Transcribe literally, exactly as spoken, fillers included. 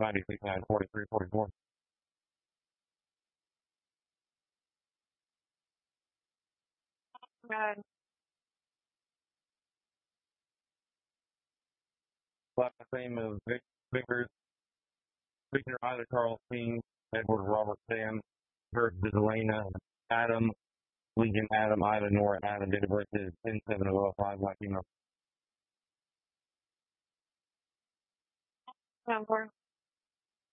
ninety-six, nine, forty-three, forty-four. God. Last name is Vic, Vickers, Victor Ida Carl King, Edward Robert Sam, Bert Elena, Adam, Legion Adam, Ida Nora Adam, date of birth is ten seven oh five, Latino. Number.